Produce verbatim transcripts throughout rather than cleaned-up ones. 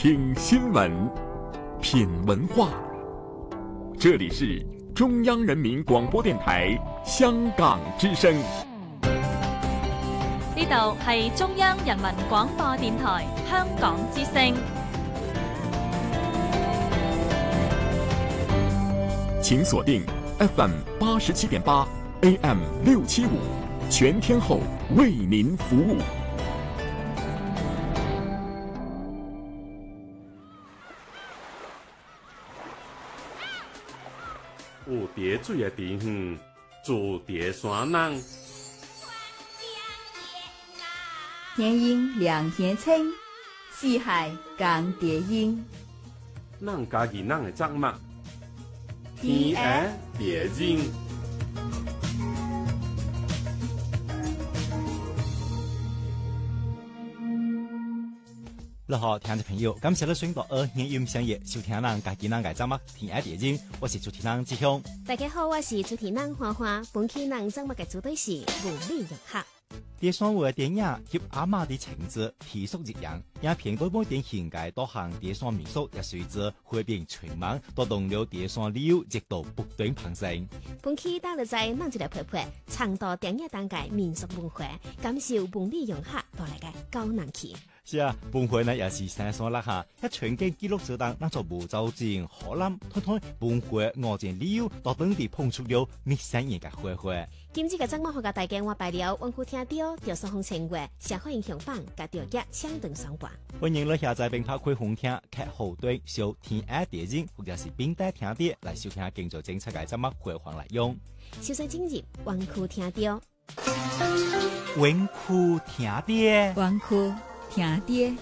听新闻，品文化。这里是中央人民广播电台香港之聲。 呢度係中央人民廣播電台香港之聲。 請鎖定 F M 八十七點八 A M 六七五，全天候為您服務。 有蝶水的地方，住蝶山人。 天阴两天清，四海共蝶音。 咱家己咱的节目，天涯蝶音。 你好，聽眾朋友，感謝你選到二年音相約收聽咱家己咱嘅節目《天涯蝶音》，我是主持人志雄。 大家好，我是主持人花花。本期咱節目嘅主題是無理遊客。 蝶山湖嘅電影及阿媽的情節提速熱映，也偏多部典型嘅多項蝶山民宿也隨之火遍全網，帶動了蝶山旅遊熱度不斷攀升。 本期帶你在咱就來陪陪長度電影當嘅民宿文化，感受無理遊客帶來嘅高難期。 是啊，本會呢也是山山啦下，一全景記錄咗當那座無洲戰河南推推本會我戰旅遊到當地碰觸了密山人嘅火花。 今次嘅節目學嘅大家我拜了，溫故聽到條上紅情話，上海影響榜嘅條約相當相關。 歡迎你下載並拍開紅聽劇後端小天涯蝶音，或者是邊帶聽啲嚟收聽更多精彩嘅節目回放來用。 小細進入溫故聽到， 溫故聽啲， 溫故聽啲。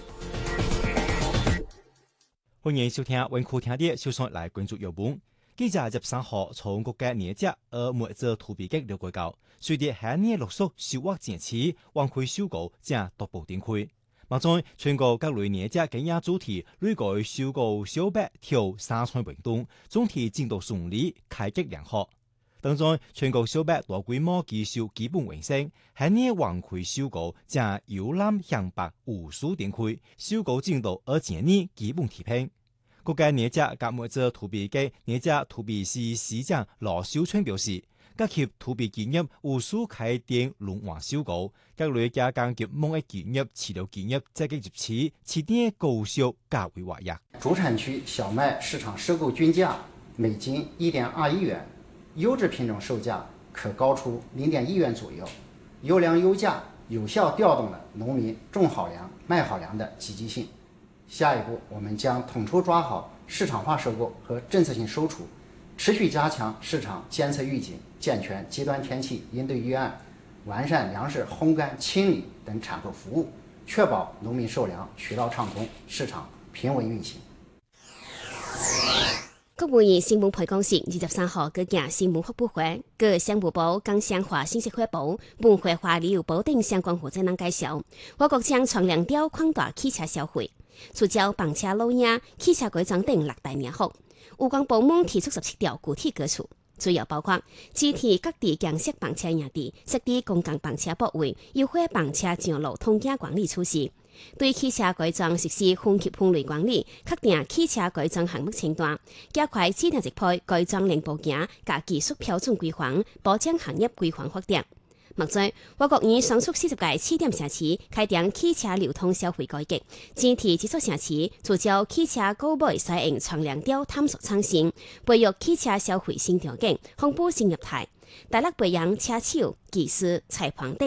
歡迎收聽溫故聽啲，小上來關注有本。記者入三號從國家年節而每隻土地嘅了解到，隨着下年陸續收穫漸次，灣區收購正逐步展開。目前全國各類年節嘅亞主題累計收購小百條三千運動，總體進度順利，開局良好。當中全國小百大規模技術基本完成，下年灣區收購正由南向北五數展開，收購進度而前年基本提升。國家年節甲每隻土地嘅年節土地司司長羅小春表示，各級土地企業有數開店輪換收購，各類加工及某一企業、飼料企業積極入市，此點高銷較為活躍。 主產區小麥市場收購均價每斤一點二一元，優質品種售價可高出零點一元左右，優良優價有效調動了農民種好糧、賣好糧的積極性。下一步，我們將統籌抓好市場化收購和政策性收儲，持續加強市場監測預警，健全極端天氣應對預案，完善糧食烘乾清理等產後服務，確保農民售糧渠道暢通，市場平穩運行。 國務院新聞辦公室二十三號舉行新聞發佈會，據商務部、工商化信息會部、文化和旅遊部等相關負責人介紹，我國將全量調擴大汽車消費，聚焦房車路影、汽車改裝等六大領域。有關部門提出十七條具體舉措，主要包括支持各地建設房車營地，設置公共房車泊位，優化房車上路通行管理措施。對汽車改裝實施分級分類管理，確定汽車改裝項目清單，加快指定直配改裝零部件及技術標準規範，保障行業規範發展。目前，我國已上述四十個試點城市開展汽車流通消費改革，整體幾座城市聚焦汽車購買使用全量調探索創新，培育汽車消費新條件，豐富新業態，大力培養車廠、技師、裁判等。